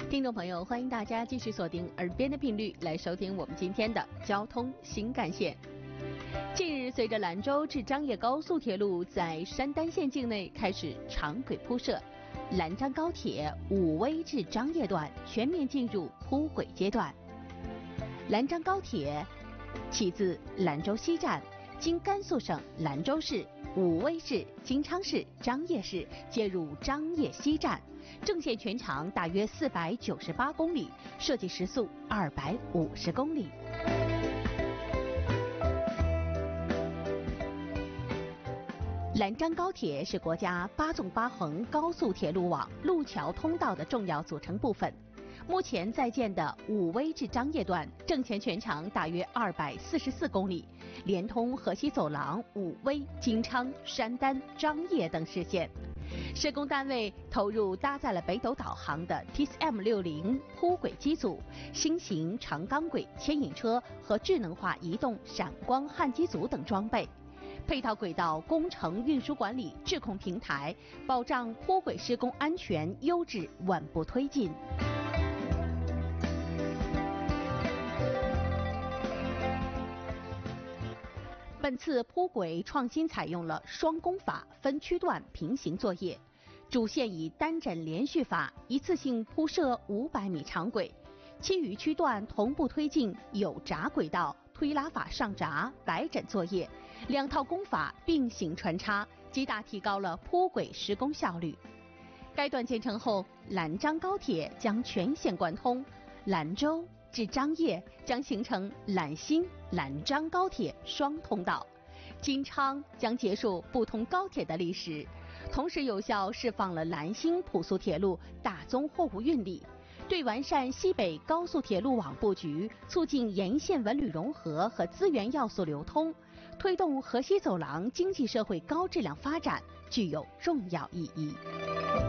听众朋友，欢迎大家继续锁定耳边的频率来收听我们今天的交通新干线。近日，随着兰州至张掖高速铁路在山丹县境内开始长轨铺设，兰张高铁武威至张掖段全面进入铺轨阶段。兰张高铁起自兰州西站，经甘肃省兰州市、武威市、金昌市、张掖市接入张掖西站，正线全长大约498公里，设计时速250公里。兰张高铁是国家8纵8横高速铁路网路桥通道的重要组成部分。目前在建的武威至张掖段正线全长大约244公里，连通河西走廊、武威、金昌、山丹、张掖等市县。施工单位投入搭载了北斗导航的 TCM60 铺轨机组、新型长钢轨牵引车和智能化移动闪光焊机组等装备。配套轨道工程运输管理质控平台，保障铺轨施工安全优质稳步推进。本次铺轨创新采用了双工法分区段平行作业，主线以单枕连续法一次性铺设500米长轨，其余区段同步推进有闸轨道推拉法上闸摆枕作业，两套工法并行穿插，极大提高了铺轨施工效率。该段建成后，兰张高铁将全线贯通，兰州至张掖将形成兰新、兰张高铁双通道，金昌将结束不通高铁的历史，同时有效释放了兰新普速铁路大宗货物运力，对完善西北高速铁路网布局、促进沿线文旅融合和资源要素流通，推动河西走廊经济社会高质量发展具有重要意义。